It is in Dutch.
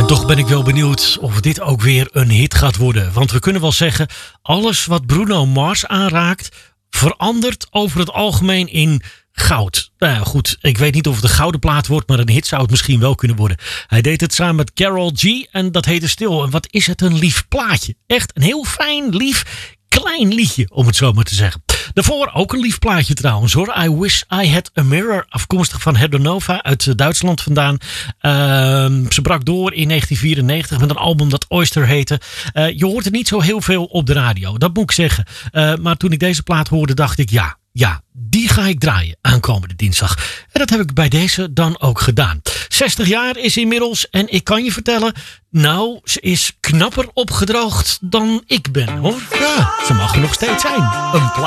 En toch ben ik wel benieuwd of dit ook weer een hit gaat worden. Want we kunnen wel zeggen, alles wat Bruno Mars aanraakt verandert over het algemeen in goud. Nou ja, goed, ik weet niet of het een gouden plaat wordt, maar een hit zou het misschien wel kunnen worden. Hij deed het samen met Karol G en dat heette Stil. En wat is het een lief plaatje. Echt een heel fijn, lief, klein liedje, om het zo maar te zeggen. Daarvoor ook een lief plaatje trouwens hoor. I Wish I Had A Mirror, afkomstig van Heather Nova uit Duitsland vandaan. Ze brak door in 1994 met een album dat Oyster heette. Je hoort er niet zo heel veel op de radio, dat moet ik zeggen. Maar toen ik deze plaat hoorde dacht ik ja, die ga ik draaien aankomende dinsdag. En dat heb ik bij deze dan ook gedaan. 60 jaar is inmiddels en ik kan je vertellen, nou, ze is knapper opgedroogd dan ik ben hoor. Ja, ze mag er nog steeds zijn. Een